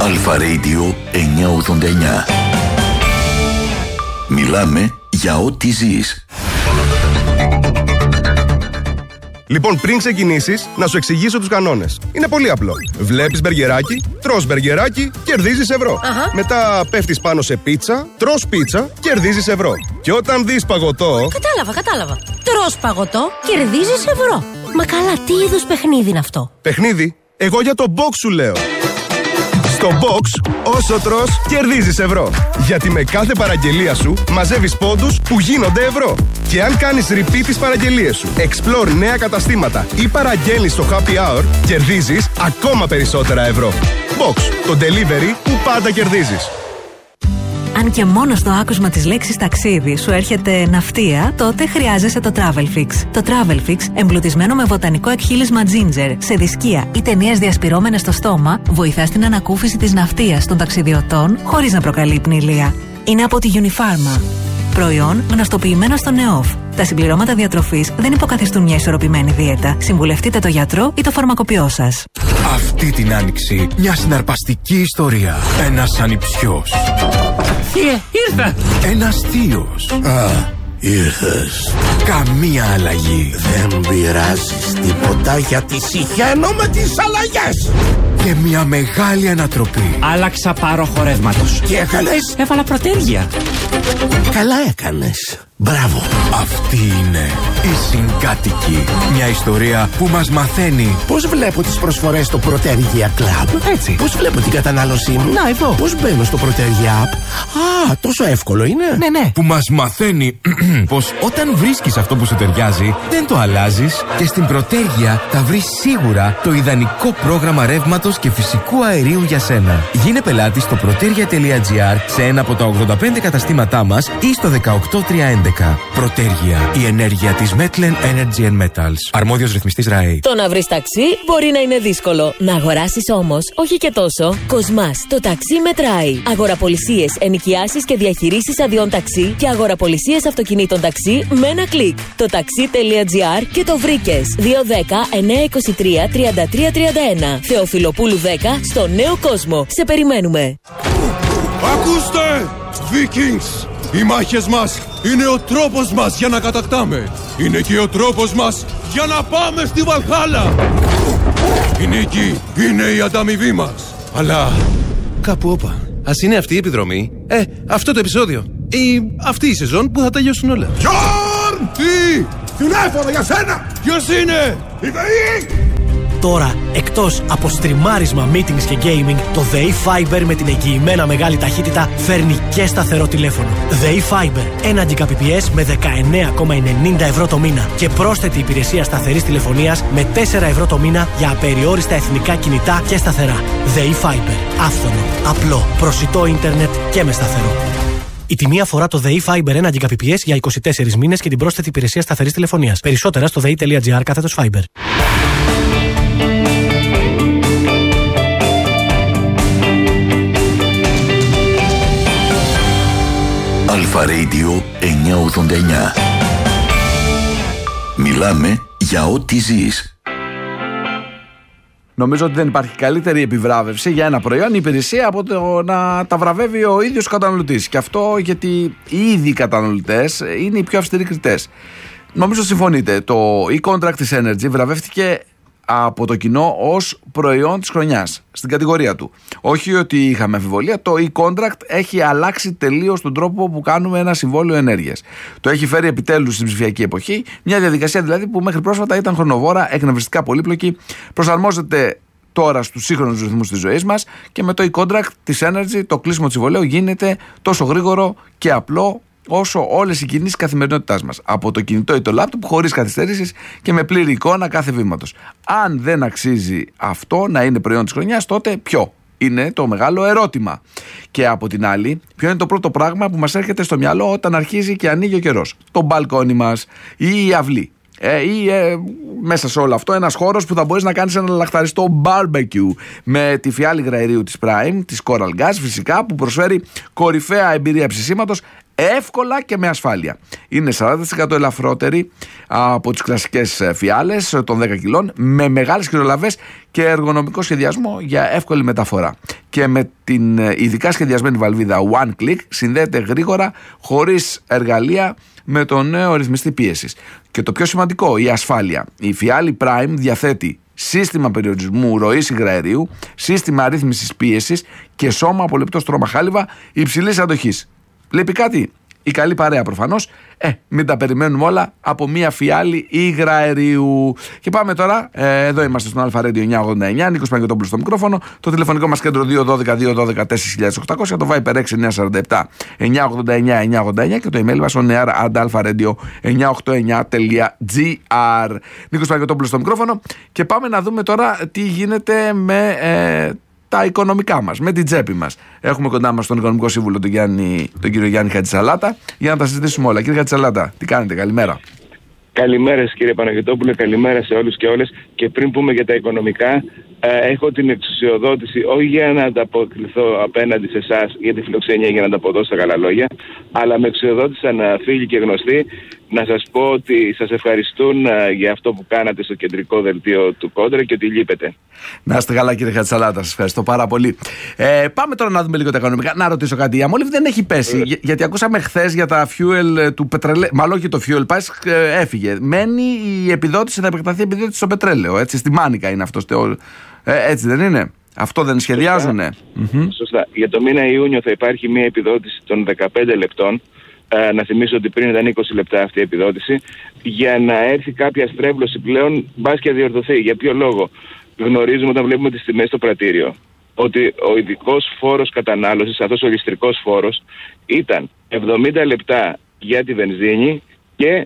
Αλφα Radio 989. Μιλάμε για ό,τι ζεις. Λοιπόν, πριν ξεκινήσεις, να σου εξηγήσω τους κανόνες. Είναι πολύ απλό. Βλέπεις μπεργκεράκι, τρως μπεργκεράκι, κερδίζεις ευρώ. Μετά πέφτεις πάνω σε πίτσα, τρως πίτσα, κερδίζεις ευρώ. Και όταν δεις παγωτό... Κατάλαβα. Τρως παγωτό, κερδίζεις ευρώ. Μα καλά, τι είδους παιχνίδι είναι αυτό? Παιχνίδι? Εγώ για το box σου λέω. Στο box, όσο τρως, κερδίζεις ευρώ. Γιατί με κάθε παραγγελία σου μαζεύεις πόντους που γίνονται ευρώ. Και αν κάνεις repeat τις παραγγελίες σου, explore νέα καταστήματα ή παραγγέλνεις στο happy hour, κερδίζεις ακόμα περισσότερα ευρώ. Box, το delivery που πάντα κερδίζεις. Αν και μόνο στο άκουσμα της λέξης ταξίδι σου έρχεται ναυτία, τότε χρειάζεσαι το Travelfix. Το Travelfix, εμπλουτισμένο με βοτανικό εκχύλισμα ginger, σε δισκία ή ταινίες διασπυρώμενες στο στόμα, βοηθά στην ανακούφιση της ναυτίας των ταξιδιωτών χωρίς να προκαλεί πνηλία. Είναι από τη Unifarma. Προϊόν γνωστοποιημένο στο ΝΕΟΦ. Τα συμπληρώματα διατροφής δεν υποκαθιστούν μια ισορροπημένη δίαιτα. Συμβουλευτείτε το γιατρό ή το φαρμακοποιό σας. Αυτή την άνοιξη, μια συναρπαστική ιστορία. Ένας ανιψιός. Ήρθα! Ένας θείος. Ήρθες. Καμία αλλαγή. Δεν πειράζεις τίποτα γιατί συχαίνω με τις αλλαγές. Και μια μεγάλη ανατροπή. Άλλαξα πάρο χορεύματος. Τι έκανες? Έβαλα πρωτέργεια. Καλά έκανες. Μπράβο. Αυτή είναι η Συγκάτοικη. Μια ιστορία που μας μαθαίνει πώς βλέπω τις προσφορές στο Protergia Club. Έτσι. Πώς βλέπω την κατανάλωσή μου. Να, εδώ. Πώς μπαίνω στο Protergia App. Τόσο εύκολο είναι. Ναι. Που μας μαθαίνει πως όταν βρίσκεις αυτό που σου ταιριάζει, δεν το αλλάζεις και στην Protergia θα βρεις σίγουρα το ιδανικό πρόγραμμα ρεύματος και φυσικού αερίου για σένα. Γίνε πελάτης στο protergia.gr σε ένα από τα 85 καταστήματά μας ή στο 18311. Protergia, η ενέργεια της Metlen Energy and Metals. Αρμόδιος ρυθμιστής ΡΑΕ. Το να βρεις ταξί μπορεί να είναι δύσκολο. Να αγοράσεις όμως, όχι και τόσο. Κοσμάς, το ταξί μετράει. Αγοραπολισίες, ενοικιάσεις και διαχειρήσεις αδειών ταξί και αγοραπολισίες αυτοκινήτων ταξί με ένα κλικ. Το ταξί.gr και το βρήκες. 210-923-3331. Θεοφιλοπούλου 10 στο Νέο Κόσμο. Σε περιμένουμε. Ακούστε, Vikings! Οι μάχες μας είναι ο τρόπος μας για να κατακτάμε. Είναι και ο τρόπος μας για να πάμε στη Βαλχάλα. Η νίκη είναι η ανταμοιβή μας. Αλλά κάπου όπα. Ας είναι αυτή η επιδρομή, αυτό το επεισόδιο ή αυτή η σεζόν που θα τελειώσουν όλα. Γιόρν! Τι! Τηλέφωνο για σένα! Ποιος είναι? Η ΔΕΗ! Τώρα, εκτός από στριμάρισμα, meetings και gaming, το ΔΕΗ Fiber με την εγγυημένα μεγάλη ταχύτητα φέρνει και σταθερό τηλέφωνο. ΔΕΗ Fiber, 1 Gbps με 19,90 ευρώ το μήνα και πρόσθετη υπηρεσία σταθερής τηλεφωνίας με 4 ευρώ το μήνα για απεριόριστα εθνικά κινητά και σταθερά. ΔΕΗ Fiber, άφθονο, απλό, προσιτό ίντερνετ και με σταθερό. Η τιμή αφορά το ΔΕΗ Fiber 1 Gbps για 24 μήνες και την πρόσθετη υπηρεσία σταθερής τηλεφωνίας. Περισσότερα στο dei.gr/Fiber. Αλφα Radio 989. Μιλάμε για ό,τι ζεις. Νομίζω ότι δεν υπάρχει καλύτερη επιβράβευση για ένα προϊόν ή υπηρεσία από το να τα βραβεύει ο ίδιος ο καταναλωτής. Και αυτό γιατί οι ίδιοι καταναλωτές είναι οι πιο αυστηροί κριτές. Νομίζω συμφωνείτε. Το e-contract της Energy βραβεύτηκε από το κοινό ως προϊόν της χρονιάς στην κατηγορία του. Όχι ότι είχαμε αμφιβολία, το e-contract έχει αλλάξει τελείως τον τρόπο που κάνουμε ένα συμβόλαιο ενέργειας. Το έχει φέρει επιτέλους στην ψηφιακή εποχή, μια διαδικασία δηλαδή που μέχρι πρόσφατα ήταν χρονοβόρα, εκνευριστικά πολύπλοκη, προσαρμόζεται τώρα στους σύγχρονους ρυθμούς της ζωής μας και με το e-contract της Energy το κλείσιμο του συμβολαίου γίνεται τόσο γρήγορο και απλό όσο όλες οι κινήσεις καθημερινότητάς μας. Από το κινητό ή το λάπτοπ, χωρίς καθυστέρησης και με πλήρη εικόνα κάθε βήματος. Αν δεν αξίζει αυτό να είναι προϊόν της χρονιάς, τότε ποιο είναι το μεγάλο ερώτημα. Και από την άλλη, ποιο είναι το πρώτο πράγμα που μας έρχεται στο μυαλό όταν αρχίζει και ανοίγει ο καιρός? Το μπαλκόνι μας ή η αυλή. Ή μέσα σε όλο αυτό ένας χώρος που θα μπορείς να κάνεις ένα λαχταριστό barbecue με τη φιάλη γραερίου της Prime, της Coral Gas φυσικά, που προσφέρει κορυφαία εμπειρία ψησίματος εύκολα και με ασφάλεια. Είναι 40% ελαφρότερη από τις κλασικές φιάλες των 10 κιλών, με μεγάλες χειρολαβές και εργονομικό σχεδιασμό για εύκολη μεταφορά. και με την ειδικά σχεδιασμένη βαλβίδα One Click συνδέεται γρήγορα, χωρίς εργαλεία, με το νέο ρυθμιστή πίεσης. Και το πιο σημαντικό, η ασφάλεια. Η Fiali Prime διαθέτει σύστημα περιορισμού ροής υγραερίου, σύστημα αρρύθμισης πίεσης και σώμα από λεπτό στρώμα χάλιβα υψηλής αντοχής. Λείπει κάτι? Η καλή παρέα προφανώς. Μην τα περιμένουμε όλα από μια Fiali υγραερίου. Και πάμε τώρα, εδώ είμαστε στον Αλφα Radio 989, Νίκος Παναγιωτόπουλος στο μικρόφωνο. Το τηλεφωνικό μας κέντρο 212-212-4800, το Viper 6947 989 και το email μας on air @alfaradio989.gr. Νίκος Παναγιωτόπουλος στο μικρόφωνο. Και πάμε να δούμε τώρα τι γίνεται με τα οικονομικά μας, με την τσέπη μας. Έχουμε κοντά μας τον Οικονομικό Σύμβουλο, τον κύριο Γιάννη Χατζησαλάτα, για να τα συζητήσουμε όλα. Κύριε Χατζησαλάτα, τι κάνετε? Καλημέρα. Καλημέρα κύριε Παναγιωτόπουλε, καλημέρα σε όλους και όλες. Και πριν πούμε για τα οικονομικά, έχω την εξουσιοδότηση όχι για να ανταποκριθώ απέναντι σε εσάς για τη φιλοξενία, για να ανταποδώσω στα καλά λόγια, αλλά με εξουσιοδότησαν φίλοι και γνωστοί να σας πω ότι σας ευχαριστούν για αυτό που κάνατε στο κεντρικό δελτίο του Κόντρα και ότι λείπετε. Να είστε καλά κύριε Χατζησαλάτα, σας ευχαριστώ πάρα πολύ. Πάμε τώρα να δούμε λίγο τα οικονομικά. Να ρωτήσω κάτι. Η αμόλυβη δεν έχει πέσει, γιατί ακούσαμε χθες για τα fuel του πετρελαίου. Μάλλον και το fuel πάει, έφυγε. Μένει η επιδότηση, θα επεκταθεί η επιδότηση στο πετρέλαιο. Έτσι, στη Μάνικα είναι αυτό. Έτσι δεν είναι? Αυτό δεν σχεδιάζουνε? Σωστά. Για το μήνα Ιούνιο θα υπάρχει μια επιδότηση των 15 λεπτών. Να θυμίσω ότι πριν ήταν 20 λεπτά αυτή η επιδότηση, για να έρθει κάποια στρέβλωση πλέον, μπας και διορθωθεί. Για ποιο λόγο? Γνωρίζουμε όταν βλέπουμε τις τιμές στο πρατήριο ότι ο ειδικός φόρος κατανάλωσης, αυτός ο ληστρικός φόρος, ήταν 70 λεπτά για τη βενζίνη και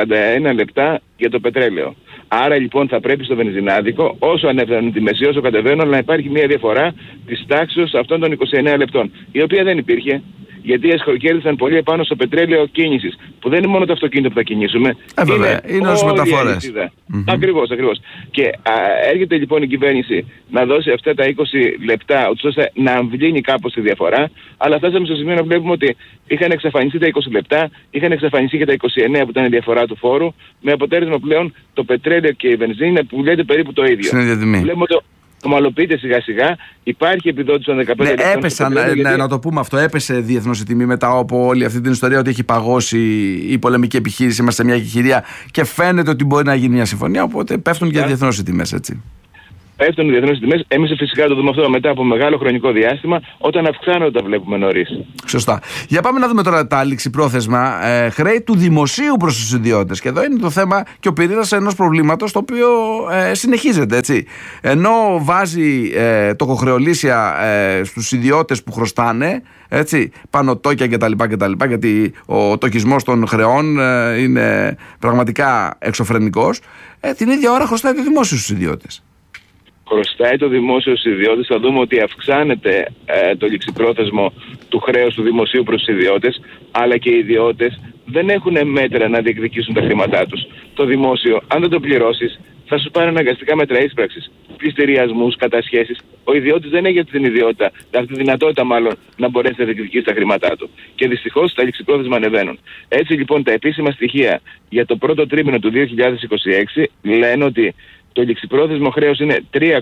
41 λεπτά για το πετρέλαιο. Άρα λοιπόν θα πρέπει στο βενζινάδικο, όσο ανέβαιναν τιμές, όσο κατεβαίνουν, να υπάρχει μια διαφορά της τάξης αυτών των 29 λεπτών, η οποία δεν υπήρχε. Γιατί κέρδισαν πολύ επάνω στο πετρέλαιο κίνησης, που δεν είναι μόνο το αυτοκίνητο που θα κινήσουμε, είναι όλες οι μεταφορές. Ακριβώς. Και έρχεται λοιπόν η κυβέρνηση να δώσει αυτά τα 20 λεπτά, ώστε να αμβλύνει κάπως τη διαφορά, αλλά φτάσαμε στο σημείο να βλέπουμε ότι είχαν εξαφανιστεί τα 20 λεπτά, είχαν εξαφανιστεί και τα 29 που ήταν η διαφορά του φόρου, με αποτέλεσμα πλέον το πετρέλαιο και η βενζίνη να πουλιέται περίπου το ίδιο. Βλέπουμε το ομαλοποιείται σιγά σιγά, υπάρχει επιδότηση των 15 λεπτών. Έπεσαν, να το πούμε αυτό, έπεσε διεθνώς η τιμή μετά από όλη αυτή την ιστορία ότι έχει παγώσει η πολεμική επιχείρηση. Είμαστε σε μια εγχειρία και φαίνεται ότι μπορεί να γίνει μια συμφωνία. Οπότε πέφτουν και διεθνώς οι τιμές, έτσι. Πέφτουν οι διεθνώς τιμές. Εμείς φυσικά το δούμε αυτό μετά από μεγάλο χρονικό διάστημα, όταν αυξάνονται τα βλέπουμε νωρίς. Σωστά. Για πάμε να δούμε τώρα τα ληξιπρόθεσμα χρέη του δημοσίου προς τους ιδιώτες. Και εδώ είναι το θέμα και ο πυρήνας ενός προβλήματος το οποίο συνεχίζεται, έτσι. Ενώ βάζει τοκοχρεωλήσια στους ιδιώτες που χρωστάνε, έτσι, πανωτόκια κτλ. Γιατί ο τοκισμός των χρεών είναι πραγματικά εξωφρενικός. Την ίδια ώρα χρωστάει το δημόσιο στους ιδιώτες. Χρωστάει το δημόσιο στους ιδιώτες, θα δούμε ότι αυξάνεται το ληξιπρόθεσμο του χρέους του δημοσίου προς τους ιδιώτες, αλλά και οι ιδιώτες δεν έχουν μέτρα να διεκδικήσουν τα χρήματά τους. Το δημόσιο, αν δεν το πληρώσεις, θα σου πάρει αναγκαστικά μέτρα ίσπραξης, πληστηριασμούς, κατασχέσεις. Ο ιδιώτης δεν έχει την ιδιότητα, αυτή τη δυνατότητα μάλλον, να μπορέσει να διεκδικήσει τα χρήματά του. Και δυστυχώς τα ληξιπρόθεσμα ανεβαίνουν. Έτσι λοιπόν τα επίσημα στοιχεία για το πρώτο τρίμηνο του 2026 λένε ότι το ληξιπρόθεσμο χρέος είναι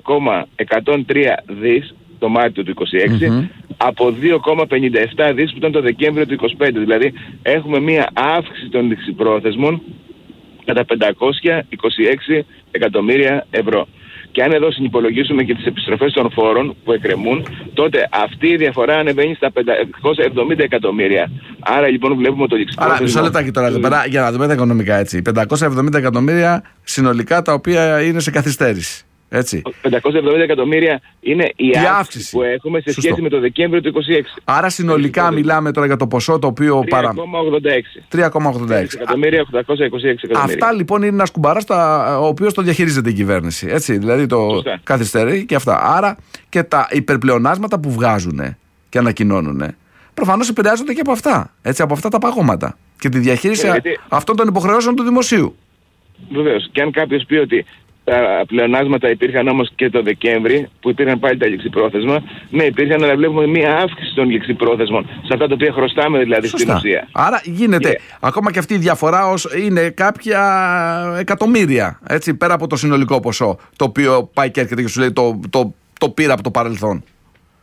3,103 δις το Μάρτιο του 2026 από 2,57 δις που ήταν το Δεκέμβριο του 2025. Δηλαδή έχουμε μία αύξηση των ληξιπρόθεσμων κατά 526 εκατομμύρια ευρώ. Και αν εδώ συνυπολογίσουμε και τις επιστροφές των φόρων που εκκρεμούν, τότε αυτή η διαφορά ανεβαίνει στα 570 εκατομμύρια. Άρα λοιπόν βλέπουμε το ληξιπρόθεσμο. Άρα μισό λεπτάκι τώρα εδώ πέρα για να δούμε τα οικονομικά, έτσι. 570 εκατομμύρια συνολικά τα οποία είναι σε καθυστέρηση. Έτσι. 570 εκατομμύρια είναι η αύξηση που έχουμε σε σχέση με το Δεκέμβριο του 2026. Άρα συνολικά μιλάμε τώρα για το ποσό το οποίο 3,86 εκατομμύρια 826 εκατομμύρια. Αυτά λοιπόν είναι ένα κουμπαράς ο οποίος το διαχειρίζεται η κυβέρνηση. Έτσι, δηλαδή το καθυστερεί και αυτά. Άρα και τα υπερπλεονάσματα που βγάζουν και ανακοινώνουν προφανώς επηρεάζονται και από αυτά. Έτσι, από αυτά τα παγώματα και τη διαχείριση αυτών των υποχρεώσεων του δημοσίου. Βεβαίως. Και αν κάποιος πει ότι τα πλεονάσματα υπήρχαν όμως και το Δεκέμβρη, που υπήρχαν πάλι τα ληξιπρόθεσμα. Ναι, υπήρχαν, αλλά βλέπουμε μία αύξηση των ληξιπρόθεσμων, σε αυτά τα οποία χρωστάμε δηλαδή. Σωστά. Στην ουσία. Άρα γίνεται ακόμα και αυτή η διαφορά είναι κάποια εκατομμύρια, έτσι, πέρα από το συνολικό ποσό, το οποίο πάει και έρχεται και σου λέει το πήρα από το παρελθόν.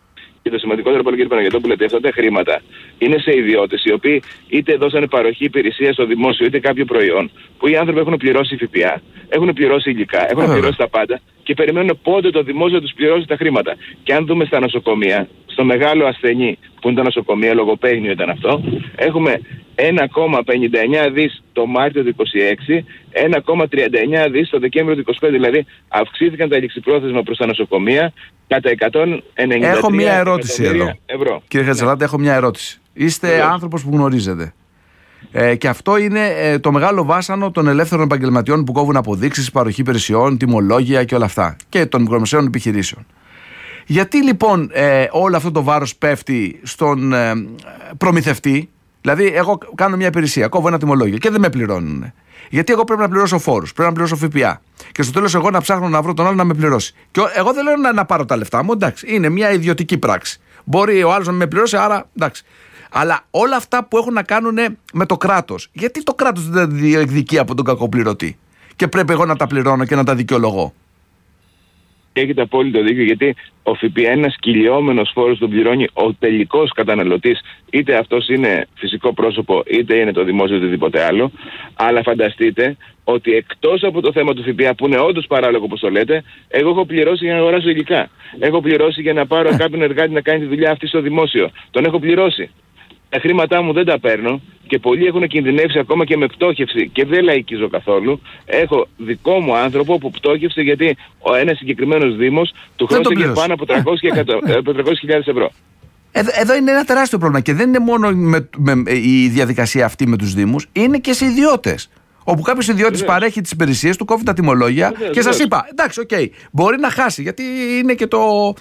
Και το σημαντικότερο πάλι, κύριε Παναγιωτόπουλε, ότι αυτά τα χρήματα είναι σε ιδιώτες οι οποίοι είτε δώσανε παροχή υπηρεσία στο δημόσιο είτε κάποιο προϊόν, που οι άνθρωποι έχουν πληρώσει ΦΠΑ, έχουν πληρώσει υλικά, έχουν πληρώσει τα πάντα και περιμένουν πότε το δημόσιο τους πληρώσει τα χρήματα. Και αν δούμε στα νοσοκομεία, στο μεγάλο ασθενή που είναι τα νοσοκομεία, λογοπαίγνιο ήταν αυτό, έχουμε 1,59 δις το Μάρτιο του 26, 1,39 δις το Δεκέμβριο του 25. Δηλαδή αυξήθηκαν τα ληξιπρόθεσμα προς τα νοσοκομεία κατά 193 έχω μια ερώτηση εδώ. Ευρώ. Κύριε Χατζηλάτα, έχω μια ερώτηση. Είστε άνθρωπος που γνωρίζετε. Και αυτό είναι το μεγάλο βάσανο των ελεύθερων επαγγελματιών που κόβουν αποδείξεις, παροχή υπηρεσιών, τιμολόγια και όλα αυτά. Και των μικρομεσαίων επιχειρήσεων. Γιατί λοιπόν όλο αυτό το βάρος πέφτει στον προμηθευτή? Δηλαδή, εγώ κάνω μια υπηρεσία, κόβω ένα τιμολόγιο και δεν με πληρώνουν. Γιατί εγώ πρέπει να πληρώσω φόρους, πρέπει να πληρώσω ΦΠΑ. Και στο τέλος, εγώ να ψάχνω να βρω τον άλλο να με πληρώσει. Και εγώ δεν λέω να πάρω τα λεφτά μου, εντάξει. Είναι μια ιδιωτική πράξη. Μπορεί ο άλλος να με πληρώσει, άρα εντάξει. Αλλά όλα αυτά που έχουν να κάνουν με το κράτος, γιατί το κράτος δεν τα διεκδικεί από τον κακοπληρωτή και πρέπει εγώ να τα πληρώνω και να τα δικαιολογώ? Έχετε απόλυτο δίκιο, γιατί ο ΦΠΑ είναι ένας κυλιόμενος φόρος, τον πληρώνει ο τελικός καταναλωτής, είτε αυτός είναι φυσικό πρόσωπο, είτε είναι το δημόσιο, οτιδήποτε άλλο. Αλλά φανταστείτε ότι εκτός από το θέμα του ΦΠΑ, που είναι όντως παράλογο όπως το λέτε, εγώ έχω πληρώσει για να αγοράσω υλικά. Έχω πληρώσει για να πάρω κάποιον εργάτη να κάνει τη δουλειά αυτή στο δημόσιο. Τον έχω πληρώσει. Τα χρήματά μου δεν τα παίρνω και πολλοί έχουν κινδυνεύσει ακόμα και με πτώχευση και δεν λαϊκίζω καθόλου. Έχω δικό μου άνθρωπο που πτώχευσε γιατί ένας συγκεκριμένος δήμος του χρώστηκε πάνω από 300.000 ευρώ. Εδώ είναι ένα τεράστιο πρόβλημα και δεν είναι μόνο η διαδικασία αυτή με τους δήμους, είναι και σε ιδιώτες. Όπου κάποιος ιδιώτης παρέχει τις υπηρεσίες του, κόβει τα τιμολόγια και σας είπα, εντάξει, μπορεί να χάσει γιατί είναι και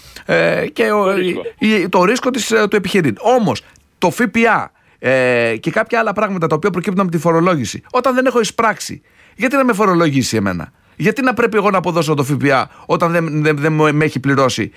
το ρίσκο του επιχειρήν. Όμως το ΦΠΑ και κάποια άλλα πράγματα τα οποία προκύπτουν από τη φορολόγηση, όταν δεν έχω εισπράξει, γιατί να με φορολογήσει εμένα? Γιατί να πρέπει εγώ να αποδώσω το ΦΠΑ όταν δεν με έχει πληρώσει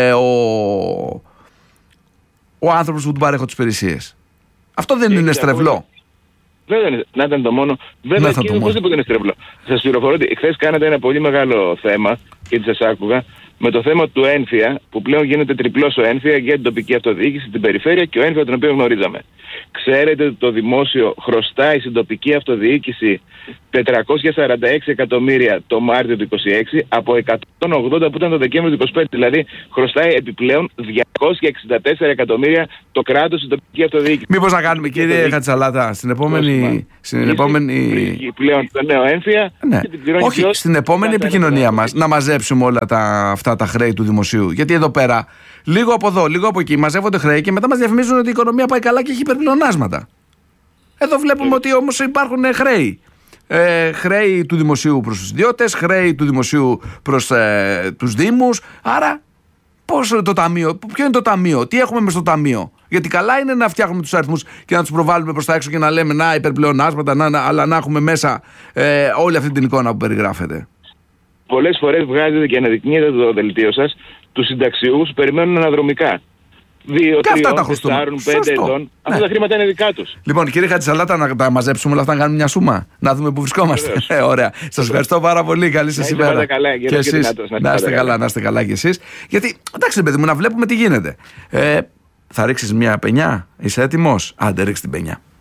ο άνθρωπος που του παρέχω τις υπηρεσίες? Αυτό δεν είναι στρεβλό? Βέβαια, να ήταν το μόνο. Βέβαια, οπωσδήποτε είναι στρεβλό. Σας πληροφορώ ότι χθες κάνατε ένα πολύ μεγάλο θέμα και σας άκουγα με το θέμα του ένφια, που πλέον γίνεται τριπλός ο ένφια για την τοπική αυτοδιοίκηση, την περιφέρεια και ο ένφια τον οποίο γνωρίζαμε. Ξέρετε ότι το δημόσιο χρωστάει στην τοπική αυτοδιοίκηση 446 εκατομμύρια το Μάρτιο του 26 από 180 που ήταν το Δεκέμβριο του 25. Δηλαδή χρωστάει επιπλέον 264 εκατομμύρια το κράτος στην τοπική αυτοδιοίκηση. Μήπως να κάνουμε, κύριε Χατζαλάτα, στην επόμενη πλέον το νέο ένφια. Ναι. Όχι, στην επόμενη επικοινωνία μας να μαζέψουμε όλα αυτά τα χρέη του δημοσίου. Γιατί εδώ πέρα, λίγο από εδώ, λίγο από εκεί, μαζεύονται χρέη και μετά μας διαφημίζουν ότι η οικονομία πάει καλά και έχει υπερπλεονάσματα. Εδώ βλέπουμε ότι όμως υπάρχουν χρέη. Χρέη του δημοσίου προς τους ιδιώτες, χρέη του δημοσίου προς τους δήμους. Άρα, ποιο είναι το ταμείο, τι έχουμε μες στο ταμείο? Γιατί καλά είναι να φτιάχνουμε τους αριθμούς και να τους προβάλλουμε προς τα έξω και να λέμε να υπερπλεονάσματα, αλλά να έχουμε μέσα όλη αυτή την εικόνα που περιγράφεται. Πολλές φορές βγάζετε και αναδεικνύετε το δελτίο σας τους συνταξιούχους που περιμένουν αναδρομικά. 2, 3, 4, 5 ετών. Αυτά τα χρήματα είναι δικά τους. Λοιπόν, κύριε Χατζησαλάτα, να τα μαζέψουμε όλα αυτά, να κάνουμε μια σούμα, να δούμε πού βρισκόμαστε. Ωραία. Σας ευχαριστώ πάρα πολύ. Καλή σας ημέρα. Και εσείς. Να είστε καλά κι εσείς. Γιατί, εντάξει, παιδί μου, να βλέπουμε τι γίνεται. Θα ρίξεις μια πενιά, είσαι έτοιμος? Άντε, ρίξ την πενιά.